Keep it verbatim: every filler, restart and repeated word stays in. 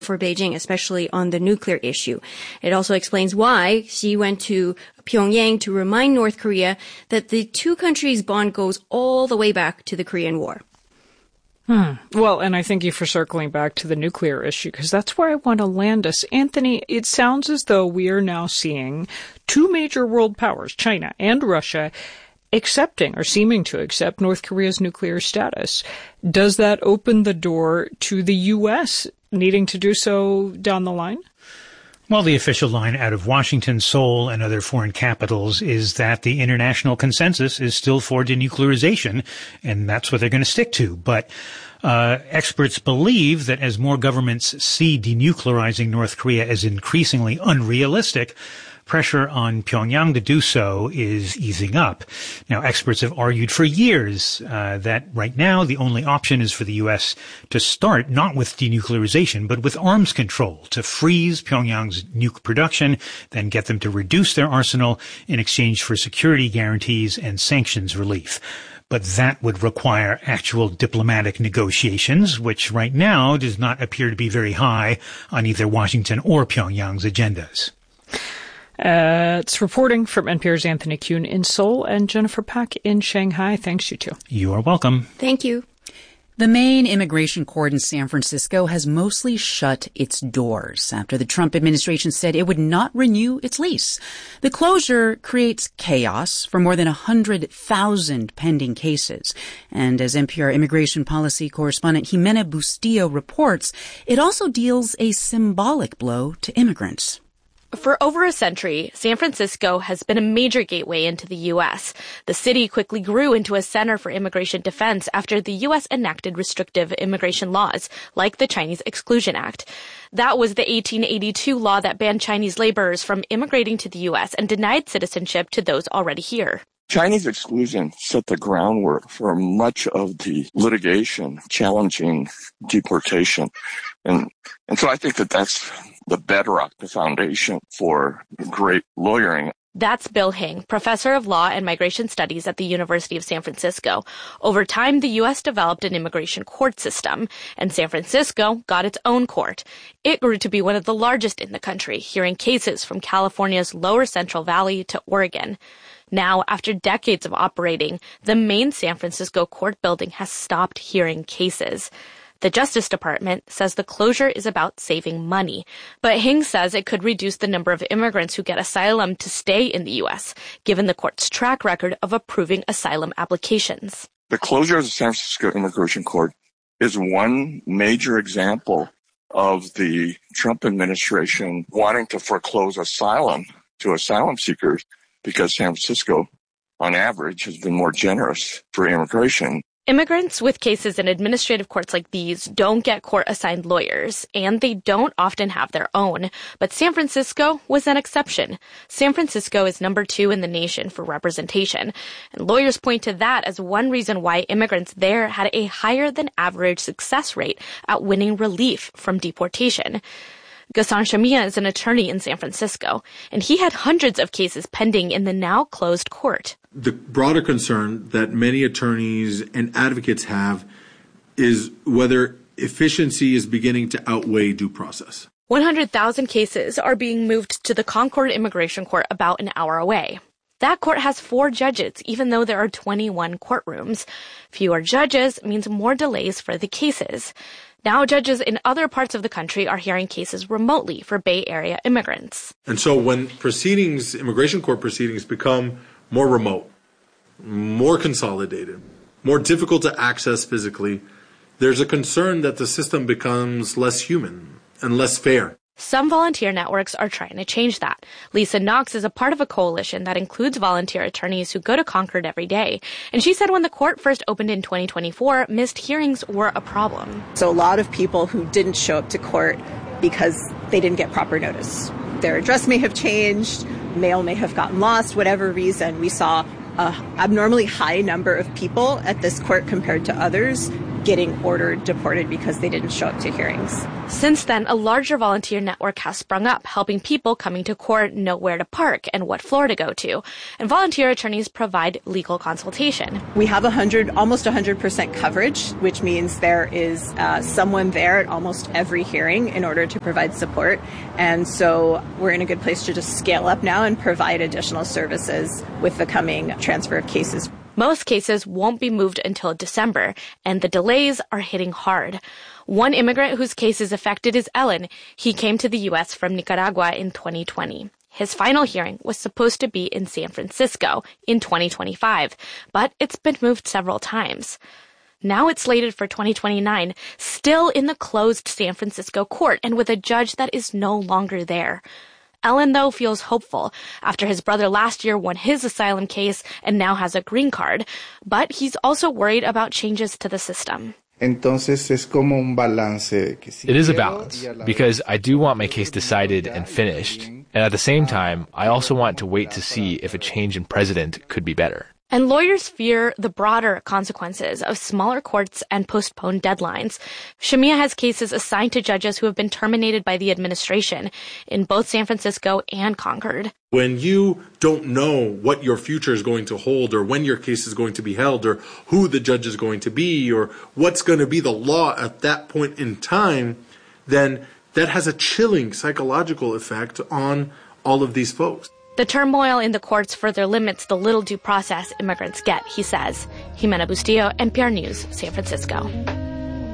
for Beijing, especially on the nuclear issue. It also explains why Xi went to Pyongyang to remind North Korea that the two countries' bond goes all the way back to the Korean War. Hmm. Well, and I thank you for circling back to the nuclear issue, because that's where I want to land us. Anthony, it sounds as though we are now seeing two major world powers, China and Russia, accepting or seeming to accept North Korea's nuclear status. Does that open the door to the U S needing to do so down the line? Well, the official line out of Washington, Seoul, and other foreign capitals is that the international consensus is still for denuclearization, and that's what they're going to stick to. But uh experts believe that as more governments see denuclearizing North Korea as increasingly unrealistic, pressure on Pyongyang to do so is easing up. Now, experts have argued for years uh, that right now the only option is for the U S to start not with denuclearization, but with arms control, to freeze Pyongyang's nuke production, then get them to reduce their arsenal in exchange for security guarantees and sanctions relief. But that would require actual diplomatic negotiations, which right now does not appear to be very high on either Washington or Pyongyang's agendas. Uh, it's reporting from N P R's Anthony Kuhn in Seoul and Jennifer Pak in Shanghai. Thanks, you two. You are welcome. Thank you. The main immigration court in San Francisco has mostly shut its doors after the Trump administration said it would not renew its lease. The closure creates chaos for more than one hundred thousand pending cases. And as N P R immigration policy correspondent Jimena Bustillo reports, it also deals a symbolic blow to immigrants. For over a century, San Francisco has been a major gateway into the U S. The city quickly grew into a center for immigration defense after the U S enacted restrictive immigration laws, like the Chinese Exclusion Act. That was the eighteen eighty-two law that banned Chinese laborers from immigrating to the U S and denied citizenship to those already here. Chinese exclusion set the groundwork for much of the litigation challenging deportation. And, and so I think that that's the bedrock, the foundation for great lawyering. That's Bill Hing, professor of law and migration studies at the University of San Francisco. Over time, the U S developed an immigration court system, and San Francisco got its own court. It grew to be one of the largest in the country, hearing cases from California's lower Central Valley to Oregon. Now, after decades of operating, the main San Francisco court building has stopped hearing cases. The Justice Department says the closure is about saving money, but Hing says it could reduce the number of immigrants who get asylum to stay in the U S, given the court's track record of approving asylum applications. The closure of the San Francisco Immigration Court is one major example of the Trump administration wanting to foreclose asylum to asylum seekers because San Francisco, on average, has been more generous for immigration. Immigrants with cases in administrative courts like these don't get court-assigned lawyers, and they don't often have their own. But San Francisco was an exception. San Francisco is number two in the nation for representation, and lawyers point to that as one reason why immigrants there had a higher-than-average success rate at winning relief from deportation. Ghassan Shamia is an attorney in San Francisco, and he had hundreds of cases pending in the now-closed court. The broader concern that many attorneys and advocates have is whether efficiency is beginning to outweigh due process. one hundred thousand cases are being moved to the Concord Immigration Court about an hour away. That court has four judges, even though there are twenty-one courtrooms. Fewer judges means more delays for the cases. Now judges in other parts of the country are hearing cases remotely for Bay Area immigrants. And so when proceedings, immigration court proceedings become more remote, more consolidated, more difficult to access physically, there's a concern that the system becomes less human and less fair. Some volunteer networks are trying to change that. Lisa Knox is a part of a coalition that includes volunteer attorneys who go to Concord every day. And she said when the court first opened in twenty twenty-four, missed hearings were a problem. So a lot of people who didn't show up to court because they didn't get proper notice. Their address may have changed, mail may have gotten lost, whatever reason. We saw an abnormally high number of people at this court compared to others getting ordered deported because they didn't show up to hearings. Since then, a larger volunteer network has sprung up, helping people coming to court know where to park and what floor to go to. And volunteer attorneys provide legal consultation. We have one hundred, almost one hundred percent coverage, which means there is uh, someone there at almost every hearing in order to provide support. And so we're in a good place to just scale up now and provide additional services with the coming transfer of cases. Most cases won't be moved until December, and the delays are hitting hard. One immigrant whose case is affected is Ellen. He came to the U S from Nicaragua in twenty twenty. His final hearing was supposed to be in San Francisco in twenty twenty-five, but it's been moved several times. Now it's slated for twenty twenty-nine, still in the closed San Francisco court and with a judge that is no longer there. Ellen, though, feels hopeful after his brother last year won his asylum case and now has a green card. But he's also worried about changes to the system. It is a balance, because I do want my case decided and finished. And at the same time, I also want to wait to see if a change in president could be better. And lawyers fear the broader consequences of smaller courts and postponed deadlines. Shamia has cases assigned to judges who have been terminated by the administration in both San Francisco and Concord. When you don't know what your future is going to hold, or when your case is going to be held, or who the judge is going to be, or what's going to be the law at that point in time, then that has a chilling psychological effect on all of these folks. The turmoil in the courts further limits the little due process immigrants get, he says. Jimena Bustillo, N P R News, San Francisco.